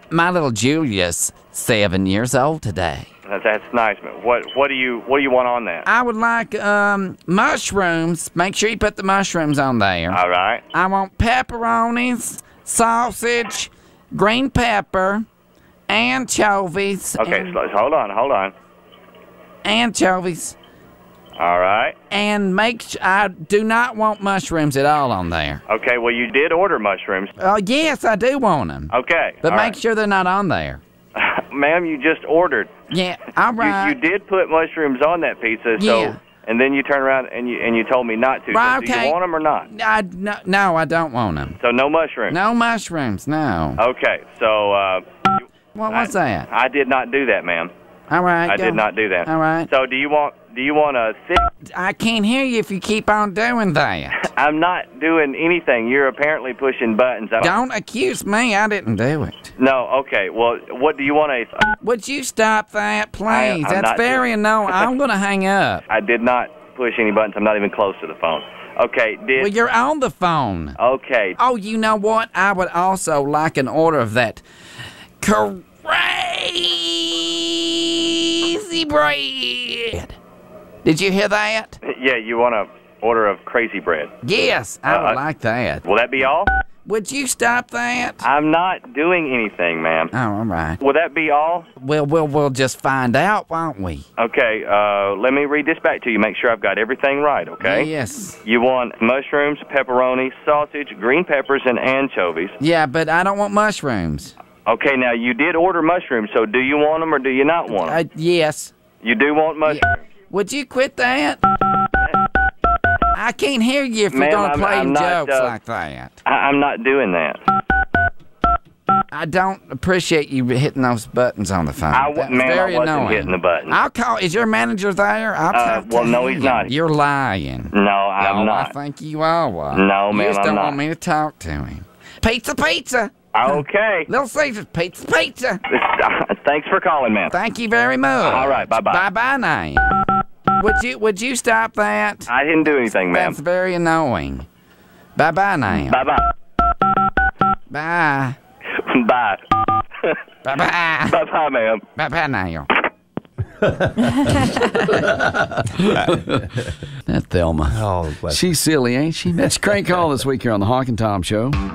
My little Julia's 7 years old today. That's nice, man. What do you want on that? I would like mushrooms. Make sure you put the mushrooms on there. All right. I want pepperonis, sausage, green pepper, anchovies. Okay, so hold on. Anchovies. All right. And I do not want mushrooms at all on there. Okay, well, you did order mushrooms. Oh, yes, I do want them. Okay. But all make right. sure they're not on there. Ma'am, you just ordered. Yeah, all right. You did put mushrooms on that pizza, so Yeah. and then you turn around and you told me not to. Right, So do okay. you want them or not? No, I don't want them. So no mushrooms. No mushrooms, no. Okay, so What's that? I did not do that, ma'am. All right. I did not do that. All right. So do you want a thick? I can't hear you if you keep on doing that. I'm not doing anything. You're apparently pushing buttons. Don't accuse me. I didn't do it. No. Okay. Well, what do you want a? Would you stop that, please? I'm That's not very annoying. I'm going to hang up. I did not push any buttons. I'm not even close to the phone. Okay. Well, you're on the phone. Okay. Oh, you know what? I would also like an order of that crazy bread. Did you hear that? Yeah. You want a order of crazy bread? Yes, I would like that. Will that be all? Would you stop that? I'm not doing anything, ma'am. Oh, all right. Will that be all? Well, we'll just find out, won't we? Okay, let me read this back to you, make sure I've got everything right, okay? Yes. You want mushrooms, pepperoni, sausage, green peppers, and anchovies. Yeah, but I don't want mushrooms. Okay, now you did order mushrooms, so do you want them or do you not want them? Yes. You do want mushrooms? Would you quit that? I can't hear you if you're Ma'am, going to play I'm not, jokes like that. I'm not doing that. I don't appreciate you hitting those buttons on the phone. That's ma'am, very I wasn't annoying. hitting the button. I'll call. Is your manager there? I'll talk to well, no, him. he's not. You're lying. No, I'm not. I think you are. No, ma'am, You just I'm don't not. want me to talk to him. Pizza. Okay. Little Caesars pizza. Thanks for calling, ma'am. Thank you very much. All right, bye-bye. Bye-bye now. Would you stop that? I didn't do anything, ma'am. That's very annoying. Bye-bye now. Bye-bye. Bye. Bye. Bye-bye. Bye-bye, ma'am. Bye-bye now. That Thelma. Oh, bless She's silly, ain't she? That's Crank Call this week here on the Hawk and Tom Show.